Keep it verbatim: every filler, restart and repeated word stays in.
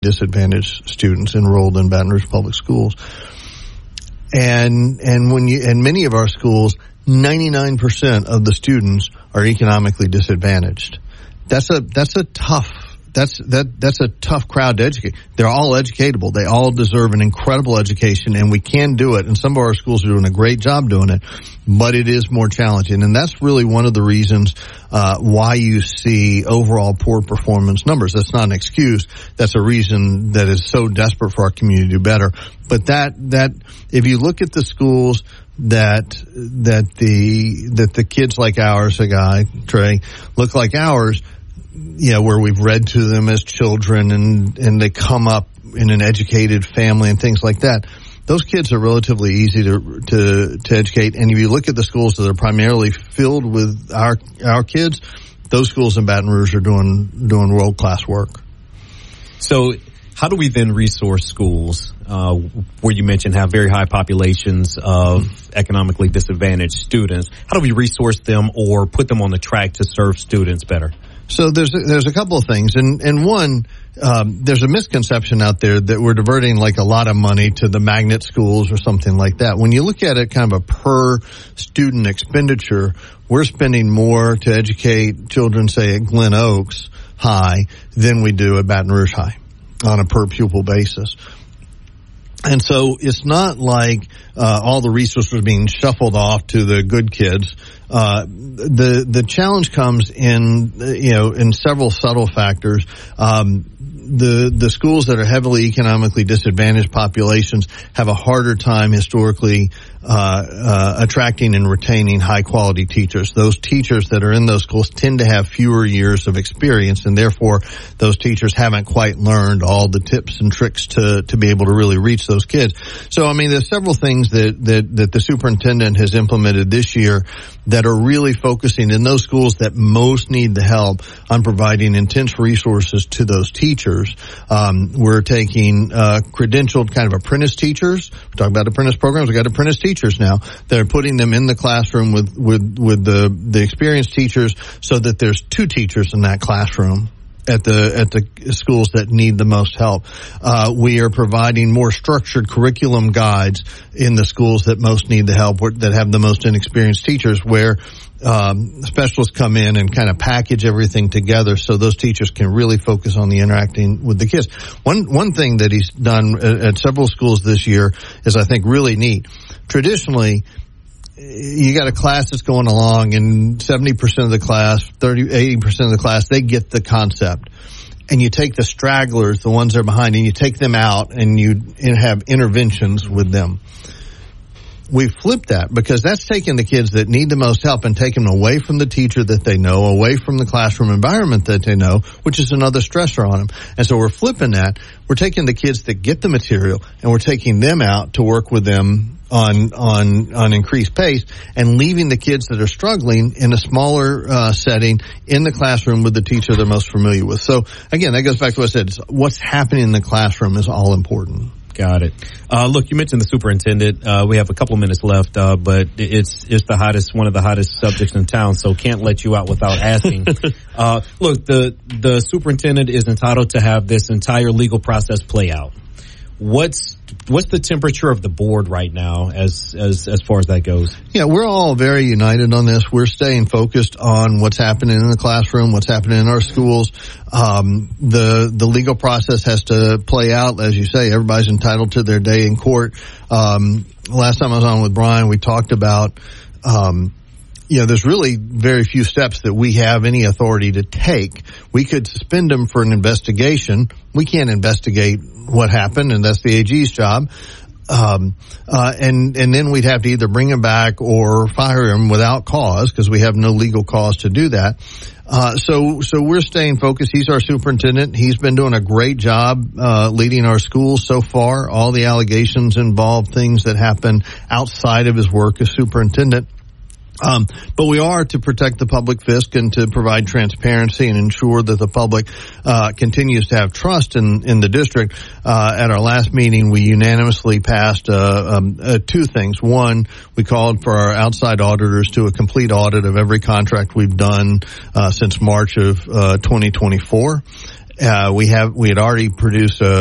disadvantaged students enrolled in Baton Rouge Public Schools. And and when you and many of our schools, ninety-nine percent of the students are economically disadvantaged. That's a that's a tough that's that that's a tough crowd to educate. They're all educatable. They all deserve an incredible education, and we can do it. And some of our schools are doing a great job doing it, but it is more challenging. And that's really one of the reasons uh why you see overall poor performance numbers. That's not an excuse. That's a reason that is so desperate for our community to do better. But that that if you look at the schools that that the that the kids like ours, a guy, Trey, look like ours, you know, where we've read to them as children and, and they come up in an educated family and things like that. Those kids are relatively easy to, to, to educate. And if you look at the schools that are primarily filled with our, our kids, those schools in Baton Rouge are doing, doing world-class work. So how do we then resource schools, uh, where you mentioned have very high populations of economically disadvantaged students? How do we resource them or put them on the track to serve students better? So there's a, there's a couple of things, and and one, um, there's a misconception out there that we're diverting like a lot of money to the magnet schools or something like that. When you look at it kind of a per student expenditure, we're spending more to educate children, say at Glen Oaks High, than we do at Baton Rouge High on a per pupil basis. And so it's not like uh, all the resources are being shuffled off to the good kids. Uh, the the challenge comes in, you know, in several subtle factors. Um, the the schools that are heavily economically disadvantaged populations have a harder time historically uh, uh, attracting and retaining high quality teachers. Those teachers that are in those schools tend to have fewer years of experience, and therefore those teachers haven't quite learned all the tips and tricks to to be able to really reach those kids. So, I mean, there's several things that that that the superintendent has implemented this year that are really focusing in those schools that most need the help on providing intense resources to those teachers. Um, we're taking uh, credentialed kind of apprentice teachers. We're talking about apprentice programs. We've got apprentice teachers now. They're putting them in the classroom with, with, with the, the experienced teachers so that there's two teachers in that classroom at the at the schools that need the most help. Uh, we are providing more structured curriculum guides in the schools that most need the help, that have the most inexperienced teachers, where um, specialists come in and kind of package everything together so those teachers can really focus on the interacting with the kids. One one thing that he's done at, at several schools this year is, I think, really neat. Traditionally, you got a class that's going along and seventy percent of the class, thirty, eighty percent of the class, they get the concept. And you take the stragglers, the ones that are behind, and you take them out and you have interventions with them. We flipped that because that's taking the kids that need the most help and taking them away from the teacher that they know, away from the classroom environment that they know, which is another stressor on them. And so we're flipping that. We're taking the kids that get the material and we're taking them out to work with them on on on increased pace, and leaving the kids that are struggling in a smaller uh, setting in the classroom with the teacher they're most familiar with. So again, that goes back to what I said. It's what's happening in the classroom is all important. Got it. Uh, look, you mentioned the superintendent. Uh, we have a couple minutes left, uh, but it's it's the hottest, one of the hottest subjects in town, so can't let you out without asking. uh, look, the the superintendent is entitled to have this entire legal process play out. What's what's the temperature of the board right now as as as far as that goes? Yeah, we're all very united on this. We're staying focused on what's happening in the classroom, what's happening in our schools. Um, the the legal process has to play out, as you say. Everybody's entitled to their day in court. Um, last time I was on with Brian, we talked about. Um, You know, there's really very few steps that we have any authority to take. We could suspend them for an investigation. We can't investigate what happened, and that's the A G's job. Um, uh, and, and then we'd have to either bring him back or fire him without cause, because we have no legal cause to do that. Uh, so, so we're staying focused. He's our superintendent. He's been doing a great job, uh, leading our schools so far. All the allegations involve things that happen outside of his work as superintendent. Um, but we are to protect the public fisc and to provide transparency and ensure that the public uh, continues to have trust in, in the district. Uh, at our last meeting, we unanimously passed uh, um, uh, two things. One, we called for our outside auditors to a complete audit of every contract we've done uh, since March of uh, twenty twenty-four. Uh, we have we had already produced a